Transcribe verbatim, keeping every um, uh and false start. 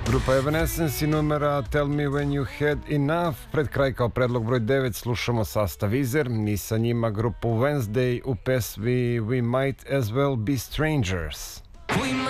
Grupa Evanescence i numera Tell Me When You Had Enough. Pred kraj kao predlog broj devet slušamo sastav Izer i sa njima grupu Wednesday u pesmi We Might As Well Be Strangers.